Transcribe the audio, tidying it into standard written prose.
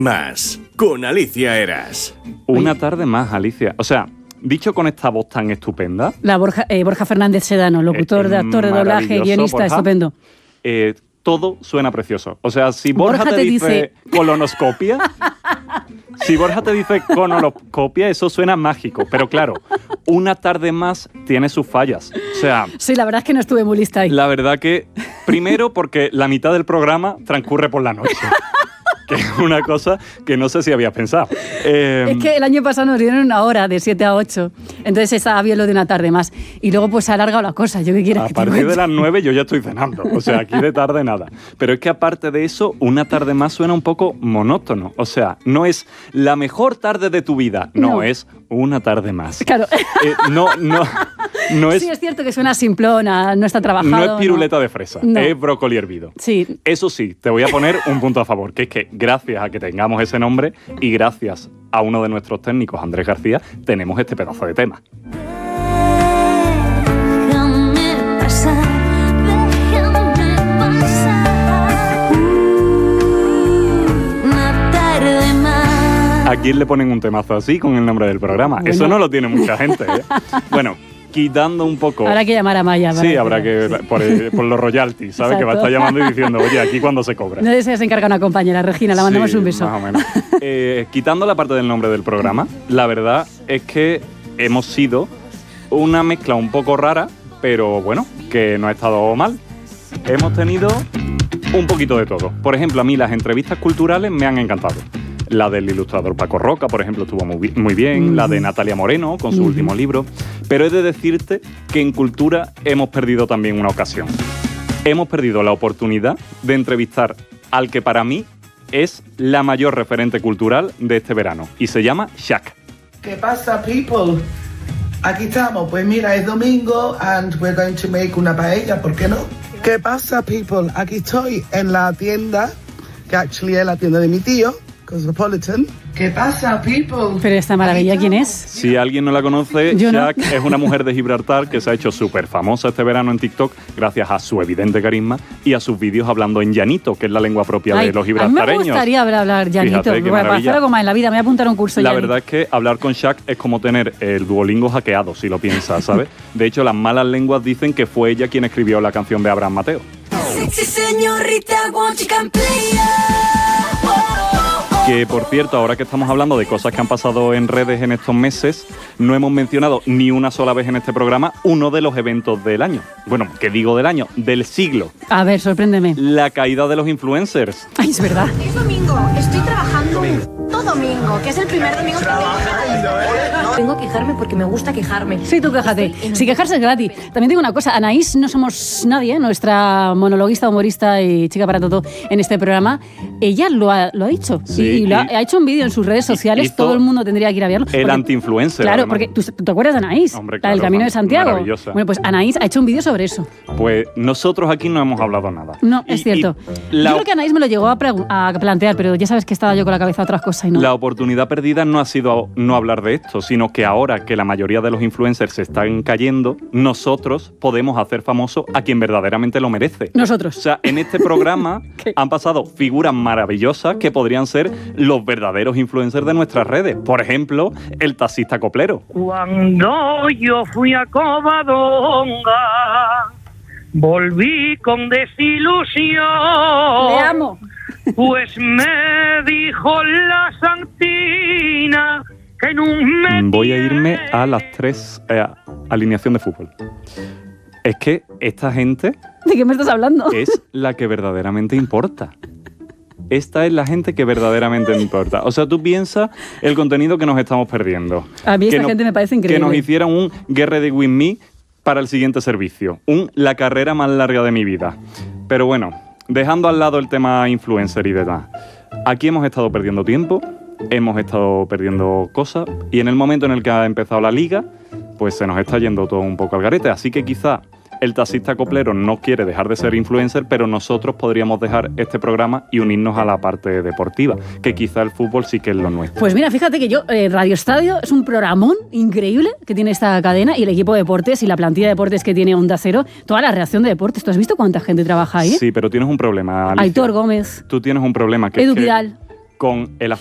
Más, con Alicia Eras. Una tarde más, Alicia. O sea, dicho con esta voz tan estupenda... La Borja Fernández Sedano, locutor, de actor de doblaje, guionista, Borja, estupendo. Todo suena precioso. O sea, si Borja te dice colonoscopia... Si Borja te dice colonoscopia, eso suena mágico. Pero claro, una tarde más tiene sus fallas. O sea... Sí, la verdad es que no estuve muy lista ahí. La verdad que, primero, porque la mitad del programa transcurre por la noche. Que es una cosa que no sé si había pensado. Es que el año pasado nos dieron una hora de 7 a 8, entonces estaba bien lo de una tarde más. Y luego pues se ha alargado la cosa, yo qué quieres que te cuente. A partir de las 9 yo ya estoy cenando, o sea, aquí de tarde nada. Pero es que aparte de eso, una tarde más suena un poco monótono. O sea, no es la mejor tarde de tu vida, no. Es una tarde más. Claro. No es... Sí, es cierto que suena simplona, no está trabajado. No es piruleta de fresa, es brócoli hervido. Sí. Eso sí, te voy a poner un punto a favor, que es que gracias a que tengamos ese nombre y gracias a uno de nuestros técnicos, Andrés García, tenemos este pedazo de tema. Déjame pasar. Una tarde más. ¿A quién le ponen un temazo así con el nombre del programa? Bueno. Eso no lo tiene mucha gente, ¿eh? Bueno, quitando un poco... Habrá que llamar a Maya. Sí, habrá que... Por los royalties, ¿sabes? Exacto. Que va a estar llamando y diciendo, oye, ¿aquí cuándo se cobra? No se encarga una compañera, Regina, la mandamos un beso. Más o menos. Quitando la parte del nombre del programa, la verdad es que hemos sido una mezcla un poco rara, pero bueno, que no ha estado mal. Hemos tenido un poquito de todo. Por ejemplo, a mí las entrevistas culturales me han encantado. La del ilustrador Paco Roca, por ejemplo, estuvo muy bien. La de Natalia Moreno, con su último libro. Pero he de decirte que en cultura hemos perdido también una ocasión. Hemos perdido la oportunidad de entrevistar al que para mí es la mayor referente cultural de este verano. Y se llama Shaq. ¿Qué pasa, people? Aquí estamos. Pues mira, es domingo and we're going to make una paella, ¿por qué no? ¿Qué pasa, people? Aquí estoy en la tienda, que actually es la tienda de mi tío, Cosmopolitan. ¿Qué pasa, people? Pero esta maravilla, ¿quién es? Si alguien no la conoce, Shaq es una mujer de Gibraltar que se ha hecho súper famosa este verano en TikTok gracias a su evidente carisma y a sus vídeos hablando en llanito, que es la lengua propia de los gibraltareños. A mí me gustaría hablar llanito, para hacer algo más en la vida. Me voy a apuntar a un curso La llanito. verdad es que hablar con Shaq es como tener el Duolingo hackeado, si lo piensas, ¿sabes? De hecho, las malas lenguas dicen que fue ella quien escribió la canción de Abraham Mateo. Sexy señorita, won't you come play? Que, por cierto, ahora que estamos hablando de cosas que han pasado en redes en estos meses, no hemos mencionado ni una sola vez en este programa uno de los eventos del año. Bueno, ¿qué digo del año? Del siglo. A ver, sorpréndeme. La caída de los influencers. Ay, es verdad. Es domingo, estoy trabajando todo domingo, que es el primer domingo que vengo a quejarme porque me gusta quejarme. Sí, tú quéjate. Si quejarse es gratis. También digo una cosa, Anaís no somos nadie, nuestra monologuista, humorista y chica para todo en este programa. Ella lo ha dicho. Sí, y ha hecho un vídeo en sus redes sociales, todo el mundo tendría que ir a verlo. El anti-influencer. Claro, porque ¿tú te acuerdas de Anaís? Hombre, la del Camino de Santiago. Maravillosa. Bueno, pues Anaís ha hecho un vídeo sobre eso. Pues nosotros aquí no hemos hablado nada. No, es cierto. Yo creo que Anaís me lo llegó a plantear, pero ya sabes que estaba yo con la cabeza a otras cosas y no. La oportunidad perdida no ha sido no hablar de esto, sino que ahora que la mayoría de los influencers se están cayendo, nosotros podemos hacer famoso a quien verdaderamente lo merece. Nosotros. O sea, en este programa han pasado figuras maravillosas que podrían ser los verdaderos influencers de nuestras redes. Por ejemplo, el taxista coplero. Cuando yo fui a Covadonga, volví con desilusión. ¡Le amo! Pues me dijo la Santina que en un mes... Voy a irme a las 3 alineación de fútbol. Es que esta gente... ¿De qué me estás hablando? Es la que verdaderamente importa. Esta es la gente que verdaderamente importa. O sea, tú piensas el contenido que nos estamos perdiendo. A mí esta gente me parece increíble. Que nos hicieran un Get Ready With Me para el siguiente servicio. La carrera más larga de mi vida. Pero bueno, dejando al lado el tema influencer y demás. Aquí hemos estado perdiendo tiempo, hemos estado perdiendo cosas y en el momento en el que ha empezado la liga, pues se nos está yendo todo un poco al garete. Así que quizá el taxista coplero no quiere dejar de ser influencer, pero nosotros podríamos dejar este programa y unirnos a la parte deportiva, que quizá el fútbol sí que es lo nuestro. Pues mira, fíjate que Radio Estadio es un programón increíble que tiene esta cadena y el equipo de deportes y la plantilla de deportes que tiene Onda Cero, toda la reacción de deportes. ¿Tú has visto cuánta gente trabaja ahí? Sí, pero tienes un problema, Alicia. Aitor Gómez. Tú tienes un problema. Que Edu Vidal. con el